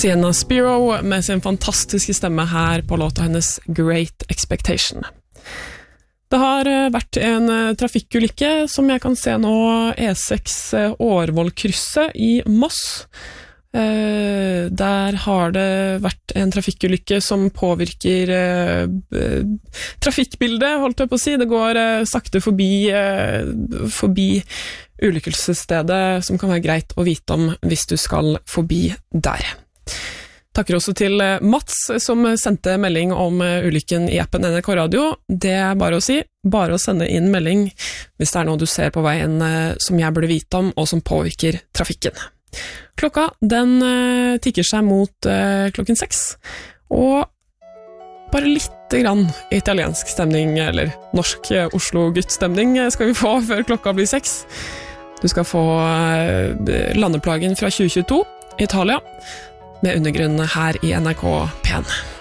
Sienna Spiro med sin fantastiske stemme her på låta hennes Great Expectation. Det har vært en trafikkulykke som jeg kan se nå E6 Årvollkrysset i Moss. Der har det vært en trafikkulykke som påvirker trafikkbildet, holdt jeg på å si. Det går sakte forbi ulykkesstedet, som kan være greit å vite om hvis du skal forbi der. Takker også til Mats, som sendte melding om ulykken i appen NRK Radio. Det er bare å si, bare å sende inn melding hvis det er noe du ser på veien som jeg burde vite om, og som påvirker trafikken. Klokka, den tikker seg mot klokken 6, og bare litt grann italiensk stemning, eller norsk Oslo-guttstemning skal vi få før klokka blir 6. Du skal få landeplagen fra 2022, Italia, med undergrunnen her i NRK P1.